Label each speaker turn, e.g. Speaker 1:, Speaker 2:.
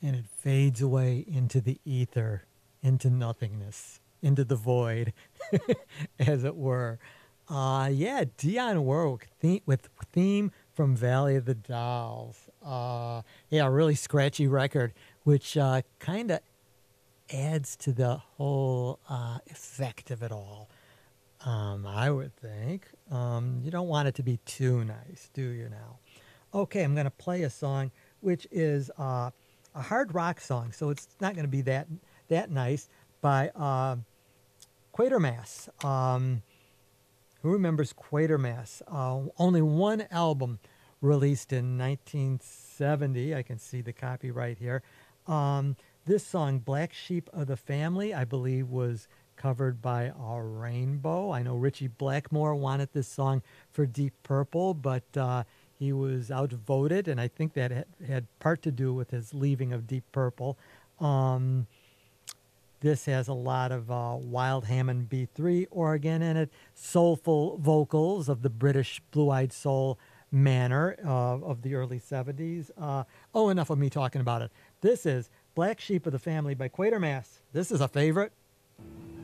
Speaker 1: and it fades away into the ether, into nothingness, into the void, as it were. Yeah, Dionne Warwick with theme from Valley of the Dolls. Yeah, a really scratchy record, which kind of adds to the whole effect of it all. I would think. You don't want it to be too nice, do you now? Okay, I'm going to play a song which is a hard rock song, so it's not going to be that nice, by Quatermass. Who remembers Quatermass? Only one album released in 1970. I can see the copyright here. This song, Black Sheep of the Family, I believe was covered by Rainbow. I know Richie Blackmore wanted this song for Deep Purple, but he was outvoted, and I think that had part to do with his leaving of Deep Purple. This has a lot of Wild Hammond B3 organ in it, soulful vocals of the British blue-eyed soul manner of the early 70s. Enough of me talking about it. This is Black Sheep of the Family by Quatermass. This is a favorite.